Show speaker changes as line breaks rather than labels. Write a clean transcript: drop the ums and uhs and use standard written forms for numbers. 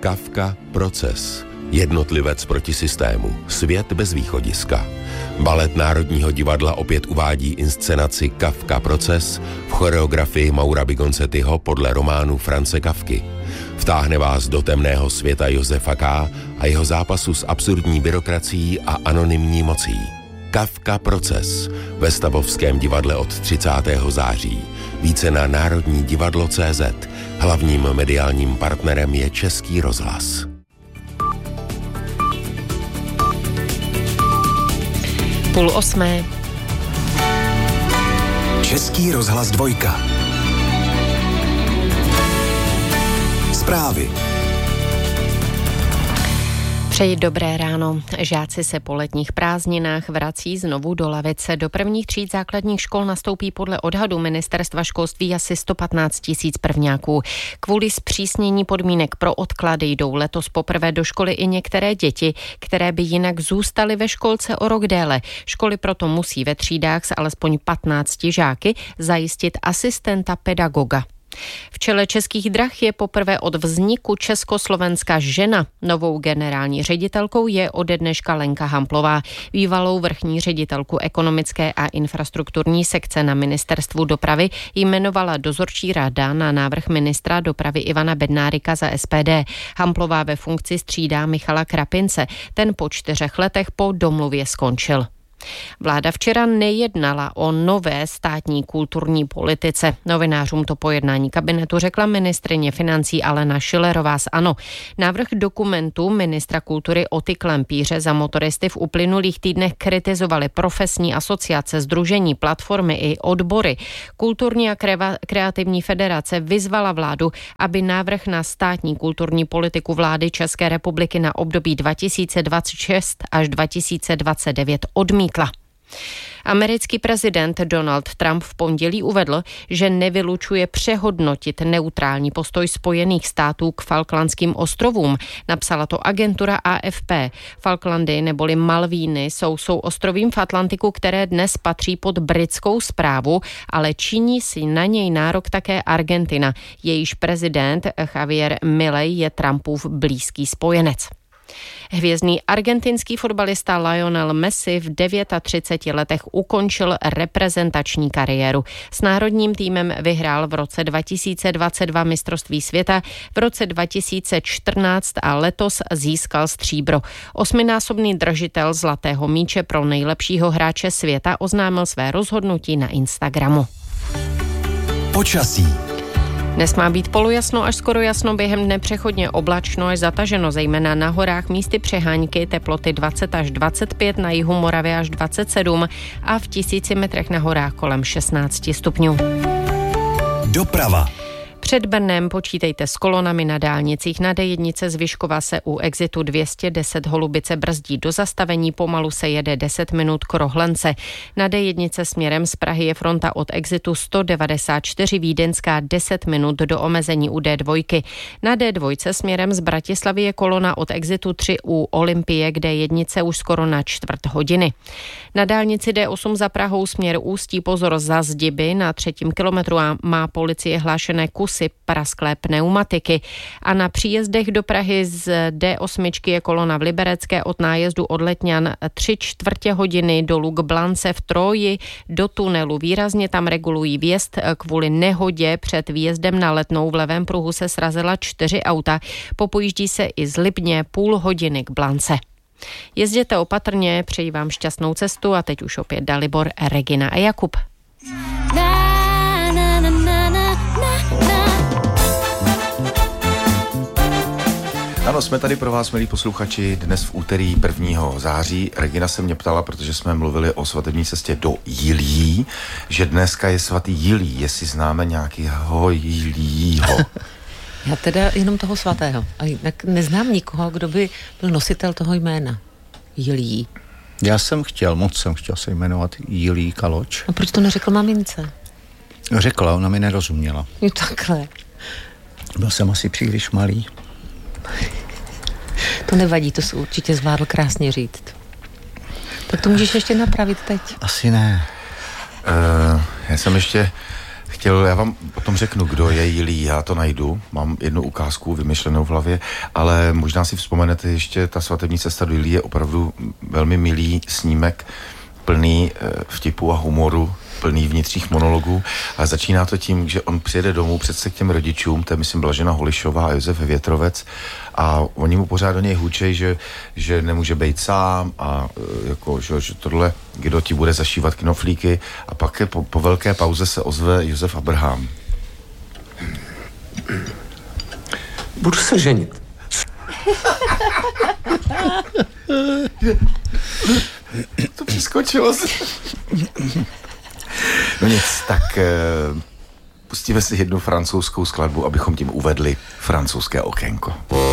Kafka Proces. Jednotlivec proti systému. Svět bez východiska. Balet Národního divadla opět uvádí inscenaci Kafka Proces v choreografii Maura Bigonzettiho podle románu France Kafky. Vtáhne vás do temného světa Josefa K. a jeho zápasu s absurdní byrokracií a anonymní mocí. Kafka Proces ve Stavovském divadle od 30. září. Více na Národní divadlo.cz. Hlavním mediálním partnerem je Český rozhlas.
7:30.
Český rozhlas 2. Zprávy.
Přeji dobré ráno. Žáci se po letních prázdninách vrací znovu do lavice. Do prvních tříd základních škol nastoupí podle odhadu Ministerstva školství asi 115 000 prvňáků. Kvůli zpřísnění podmínek pro odklady jdou letos poprvé do školy i některé děti, které by jinak zůstaly ve školce o rok déle. Školy proto musí ve třídách s alespoň 15 žáky zajistit asistenta pedagoga. V čele Českých drah je poprvé od vzniku Československa žena. Novou generální ředitelkou je ode dneška Lenka Hamplová. Bývalou vrchní ředitelku ekonomické a infrastrukturní sekce na Ministerstvu dopravy jmenovala dozorčí rada na návrh ministra dopravy Ivana Bednárika za SPD. Hamplová ve funkci střídá Michala Krapince. Ten po 4 letech po domluvě skončil. Vláda včera nejednala o nové státní kulturní politice. Novinářům to po jednání kabinetu řekla ministryně financí Alena Schillerová z ANO. Návrh dokumentu ministra kultury Oty Klempíře za motoristy v uplynulých týdnech kritizovaly profesní asociace, sdružení, platformy i odbory. Kulturní a kreativní federace vyzvala vládu, aby návrh na státní kulturní politiku vlády České republiky na období 2026 až 2029 odmítla. Americký prezident Donald Trump v pondělí uvedl, že nevylučuje přehodnotit neutrální postoj Spojených států k Falklandským ostrovům. Napsala to agentura AFP. Falklandy neboli Malvíny jsou souostrovím v Atlantiku, které dnes patří pod britskou správu, ale činí si na něj nárok také Argentina. Jejíž prezident Javier Milei je Trumpův blízký spojenec. Hvězdný argentinský fotbalista Lionel Messi v 39 letech ukončil reprezentační kariéru. S národním týmem vyhrál v roce 2022 mistrovství světa, v roce 2014 a letos získal stříbro. 8násobný držitel zlatého míče pro nejlepšího hráče světa oznámil své rozhodnutí na Instagramu.
Počasí.
Dnes má být polojasno až skoro jasno, během dne přechodně oblačno až zataženo, zejména na horách místy přehánky, teploty 20 až 25, na jihu Moravy až 27 a v 1000 metrech na horách kolem 16 stupňů.
Doprava.
Před Brnem počítejte s kolonami na dálnicích. Na D1 z Vyškova se u exitu 210 Holubice brzdí do zastavení, pomalu se jede 10 minut k Rohlence. Na D1 směrem z Prahy je fronta od exitu 194 Vídeňská 10 minut do omezení u D2. Na D2 směrem z Bratislavy je kolona od exitu 3 u Olympie, kde D1 už skoro na 1/4 hodiny. Na dálnici D8 za Prahou směr Ústí pozor za Zdiby, na 3. kilometru má policie hlášené kusy prasklé pneumatiky. A na příjezdech do Prahy z D8 je kolona v Liberecké od nájezdu od Letňan 3/4 hodiny dolů k Blance v Troji do tunelu. Výrazně tam regulují vjezd. Kvůli nehodě před výjezdem na Letnou v levém pruhu se srazila 4 auta. Popojíždí se i z Libně půl hodiny k Blance. Jezděte opatrně, přeji vám šťastnou cestu a teď už opět Dalibor, Regina a Jakub.
Ano, jsme tady pro vás, milí posluchači, dnes v úterý 1. září. Regina se mě ptala, protože jsme mluvili o svatební cestě do Jilí, že dneska je svatý Jilí, jestli známe nějakého Jilího.
Já teda jenom toho svatého. A jinak neznám nikoho, kdo by byl nositel toho jména. Jilí.
Moc jsem chtěl se jmenovat Jilí Kaloč.
A proč to neřekl mamince?
Řekla, ona mi nerozuměla.
Jo, takhle.
Byl jsem asi příliš malý.
To nevadí, to se určitě zvládl krásně říct. Tak to můžeš ještě napravit teď.
Asi ne.
Já jsem ještě Já vám potom řeknu, kdo je Jilí, já to najdu, mám jednu ukázku vymyšlenou v hlavě, ale možná si vzpomenete ještě, ta svatební cesta do Jilí je opravdu velmi milý snímek, plný vtipu a humoru, plný vnitřních monologů, ale začíná to tím, že on přijede domů přece k těm rodičům, to je myslím Blažena Holišová a Josef Větrovec, a oni mu pořád do něj hučej, že nemůže být sám a jako, že tohle, kdo ti bude zašívat knoflíky, a pak po velké pauze se ozve Josef Abraham.
Budu se ženit.
To přeskočilo. No nic, tak pustíme si jednu francouzskou skladbu, abychom tím uvedli francouzské okénko.